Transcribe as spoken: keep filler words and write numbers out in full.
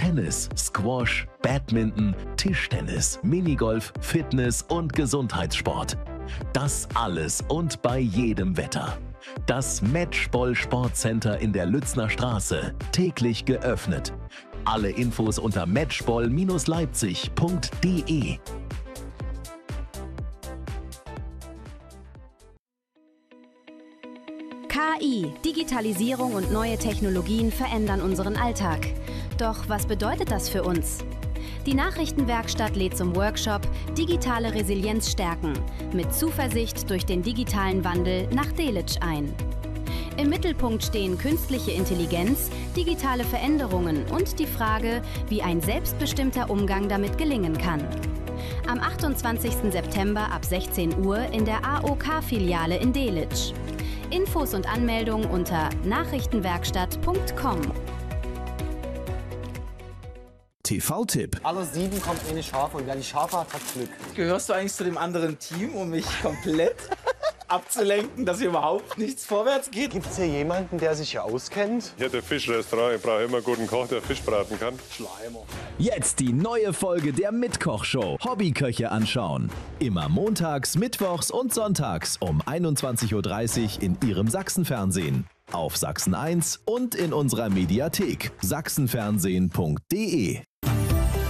Tennis, Squash, Badminton, Tischtennis, Minigolf, Fitness und Gesundheitssport. Das alles und bei jedem Wetter. Das Matchball Sportcenter in der Lützner Straße, täglich geöffnet. Alle Infos unter matchball Leipzig punkt de. K I, Digitalisierung und neue Technologien verändern unseren Alltag. Doch was bedeutet das für uns? Die Nachrichtenwerkstatt lädt zum Workshop Digitale Resilienz stärken mit Zuversicht durch den digitalen Wandel nach Delitzsch ein. Im Mittelpunkt stehen künstliche Intelligenz, digitale Veränderungen und die Frage, wie ein selbstbestimmter Umgang damit gelingen kann. Am achtundzwanzigsten September ab sechzehn Uhr in der A O K-Filiale in Delitzsch. Infos und Anmeldung unter nachrichtenwerkstatt punkt com. T V-Tipp. Alle sieben kommt eine Schafe und wer die Schafe hat, hat Glück. Gehörst du eigentlich zu dem anderen Team, um mich komplett abzulenken, dass hier überhaupt nichts vorwärts geht? Gibt es hier jemanden, der sich hier auskennt? Ich hätte ein Fischrestaurant, ich brauche immer einen guten Koch, der Fisch braten kann. Schleimer. Jetzt die neue Folge der Mitkoch-Show. Hobbyköche anschauen. Immer montags, mittwochs und sonntags um einundzwanzig Uhr dreißig in Ihrem Sachsenfernsehen. Auf Sachsen eins und in unserer Mediathek sachsenfernsehen punkt de.